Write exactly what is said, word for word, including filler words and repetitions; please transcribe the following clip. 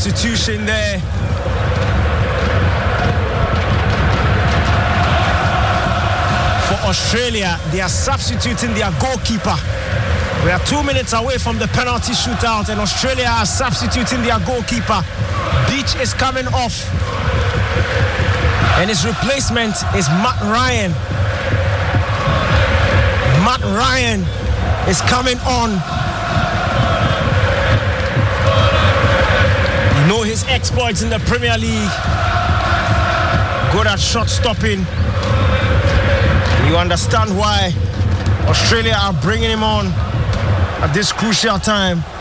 substitution there. For Australia, they are substituting their goalkeeper. We are two minutes away from the penalty shootout, and Australia are substituting their goalkeeper. Beach is coming off, and his replacement is Matt Ryan. Matt Ryan is coming on. You know his exploits in the Premier League. Good at shot stopping. You understand why Australia are bringing him on at this crucial time.